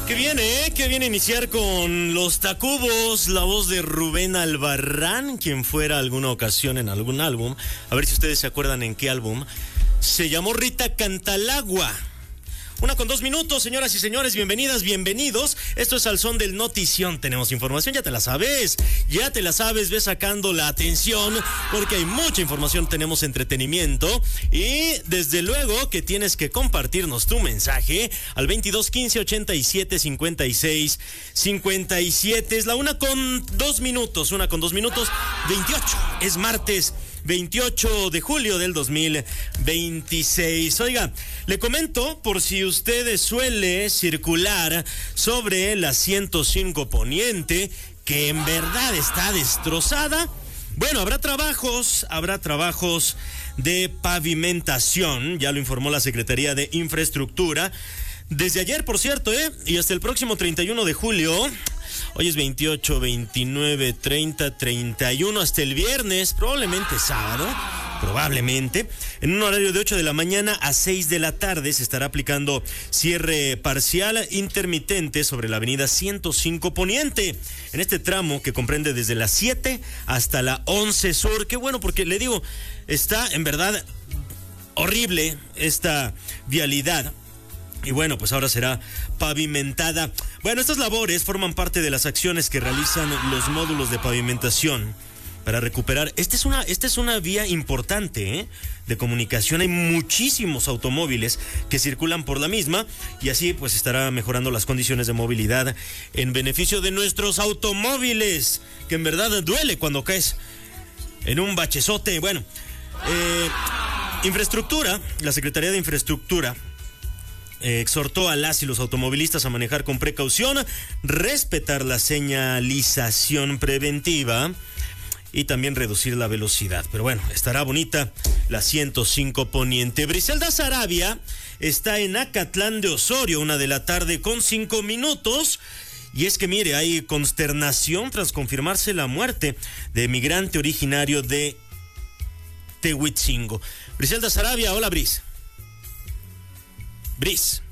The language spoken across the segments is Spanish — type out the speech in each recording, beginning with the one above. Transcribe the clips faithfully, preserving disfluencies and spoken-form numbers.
Qué viene, ¿eh? Qué viene iniciar con Los Tacubos, la voz de Rubén Albarrán, quien fuera alguna ocasión en algún álbum. A ver si ustedes se acuerdan en qué álbum. Se llamó Rita Cantalagua. Una con dos minutos, señoras y señores, bienvenidas, bienvenidos. Esto es Al Son del Notición. Tenemos información, ya te la sabes, ya te la sabes, ve sacando la atención, porque hay mucha información, tenemos entretenimiento y desde luego que tienes que compartirnos tu mensaje al veintidós quince ochenta y siete cincuenta y seis cincuenta y siete. Es la una con dos minutos, una con dos minutos, veintiocho, es martes veintiocho de julio del dos mil veintiséis. Oiga, le comento, por si usted suele circular sobre la ciento cinco Poniente, que en verdad está destrozada. Bueno, habrá trabajos, habrá trabajos de pavimentación, ya lo informó la Secretaría de Infraestructura. Desde ayer, por cierto, ¿eh? Y hasta el próximo treinta y uno de julio, hoy es veintiocho, veintinueve, treinta, treinta y uno, hasta el viernes, probablemente sábado, probablemente, en un horario de ocho de la mañana a seis de la tarde se estará aplicando cierre parcial intermitente sobre la avenida ciento cinco Poniente, en este tramo que comprende desde la siete hasta la once Sur. Qué bueno, porque le digo, está en verdad horrible esta vialidad. Y bueno, pues ahora será pavimentada. Bueno, estas labores forman parte de las acciones que realizan los módulos de pavimentación para recuperar. Esta es una, esta es una vía importante, ¿eh? de comunicación. Hay muchísimos automóviles que circulan por la misma y así pues estará mejorando las condiciones de movilidad en beneficio de nuestros automóviles, que en verdad duele cuando caes en un bachezote. Bueno, eh, infraestructura, la Secretaría de Infraestructura Eh, exhortó a las y los automovilistas a manejar con precaución, respetar la señalización preventiva y también reducir la velocidad. Pero bueno, estará bonita la ciento cinco Poniente. Briselda Sarabia está en Acatlán de Osorio, una de la tarde con cinco minutos. Y es que mire, hay consternación tras confirmarse la muerte de migrante originario de Tehuitzingo. Briselda Sarabia, hola Bris. Bris.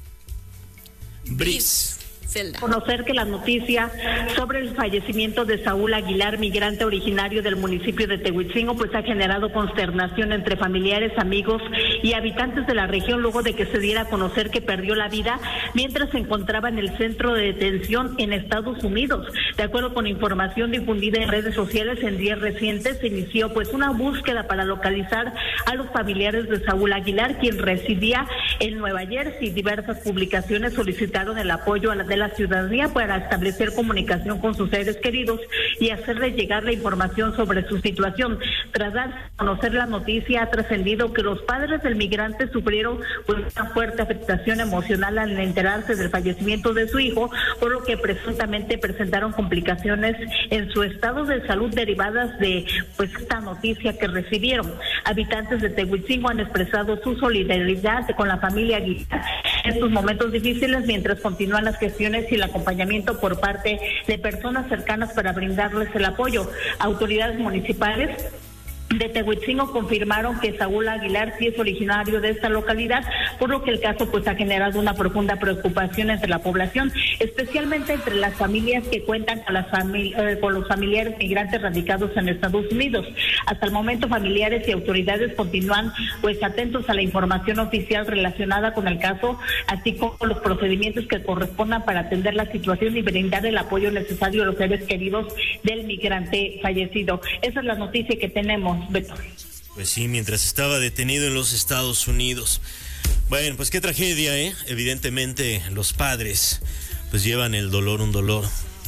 Bris. Zelda. Conocer que la noticia sobre el fallecimiento de Saúl Aguilar, migrante originario del municipio de Tehuitzingo, pues ha generado consternación entre familiares, amigos y habitantes de la región luego de que se diera a conocer que perdió la vida mientras se encontraba en el centro de detención en Estados Unidos. De acuerdo con información difundida en redes sociales, en días recientes se inició pues una búsqueda para localizar a los familiares de Saúl Aguilar, quien residía en Nueva Jersey. Diversas publicaciones solicitaron el apoyo a la de la ciudadanía para establecer comunicación con sus seres queridos y hacerles llegar la información sobre su situación. Tras dar a conocer la noticia, ha trascendido que los padres del migrante sufrieron una fuerte afectación emocional al enterarse del fallecimiento de su hijo, por lo que presuntamente presentaron complicaciones en su estado de salud derivadas de pues esta noticia que recibieron. Habitantes de Tehuitzingo han expresado su solidaridad con la familia Aguilar en estos momentos difíciles, mientras continúan las gestiones y el acompañamiento por parte de personas cercanas para brindarles el apoyo. Autoridades municipales de Tehuitzingo confirmaron que Saúl Aguilar sí es originario de esta localidad, por lo que el caso pues ha generado una profunda preocupación entre la población, especialmente entre las familias que cuentan con, las famili- eh, con los familiares migrantes radicados en Estados Unidos. Hasta el momento, familiares y autoridades continúan pues atentos a la información oficial relacionada con el caso, así como los procedimientos que correspondan para atender la situación y brindar el apoyo necesario a los seres queridos del migrante fallecido. Esa es la noticia que tenemos, Beto. Pues sí, mientras estaba detenido en los Estados Unidos. Bueno, pues qué tragedia, ¿eh? Evidentemente los padres pues llevan el dolor, un dolor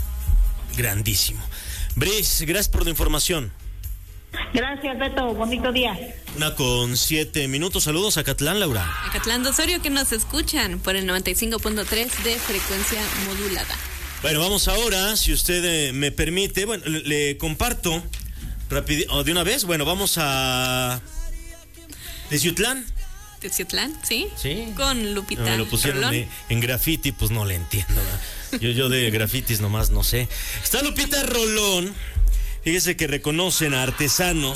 grandísimo. Bris, gracias por la información. Gracias, Beto. Bonito día. Una con siete minutos. Saludos a Acatlán, Laura. Acatlán de Osorio, que nos escuchan por el noventa y cinco punto tres de frecuencia modulada. Bueno, vamos ahora, si usted eh, me permite, bueno, le, le comparto rápido, oh, de una vez. Bueno, vamos a Teciutlán. Teciutlán, ¿sí? Sí. Con Lupita. No, me lo pusieron en, en graffiti, pues no le entiendo. ¿no? Yo, yo de grafitis nomás no sé. Está Lupita Rolón. Fíjese que reconocen a artesanos